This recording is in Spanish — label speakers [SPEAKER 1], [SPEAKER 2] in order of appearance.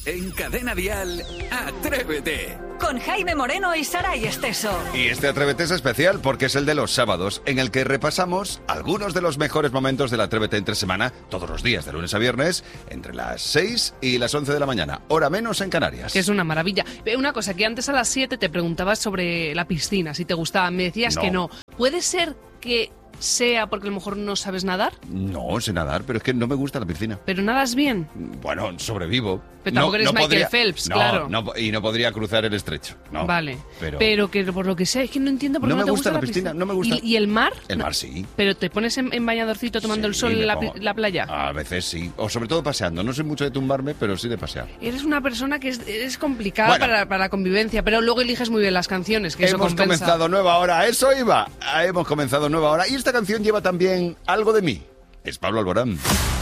[SPEAKER 1] En Cadena Dial, Atrévete.
[SPEAKER 2] Con Jaime Moreno y Saray Esteso.
[SPEAKER 3] Y este Atrévete es especial porque es el de los sábados, en el que repasamos algunos de los mejores momentos del Atrévete entre semana, todos los días, de lunes a viernes, entre las 6 y las 11 de la mañana, hora menos en Canarias.
[SPEAKER 4] Que es una maravilla. Una cosa, que antes a las 7 te preguntabas sobre la piscina, si te gustaba, me decías que no. ¿Puede ser que sea porque a lo mejor no sabes nadar?
[SPEAKER 3] No, sé nadar, pero es que no me gusta la piscina.
[SPEAKER 4] ¿Pero nadas bien?
[SPEAKER 3] Bueno, sobrevivo.
[SPEAKER 4] Pero tampoco eres Michael Phelps, claro.
[SPEAKER 3] Y no podría cruzar el estrecho. No,
[SPEAKER 4] vale, pero que por lo que sea, es que no entiendo por qué no te gusta la piscina.
[SPEAKER 3] No me gusta.
[SPEAKER 4] ¿Y el mar?
[SPEAKER 3] El mar sí.
[SPEAKER 4] ¿Pero te pones en bañadorcito tomando el sol en la playa?
[SPEAKER 3] A veces sí, o sobre todo paseando. No soy mucho de tumbarme, pero sí de pasear.
[SPEAKER 4] Eres una persona que es complicada para la convivencia, pero luego eliges muy bien las canciones, que eso compensa.
[SPEAKER 3] Hemos comenzado nueva hora, eso iba. Hemos comenzado nueva hora y esta canción lleva también algo de mí. Es Pablo Alborán.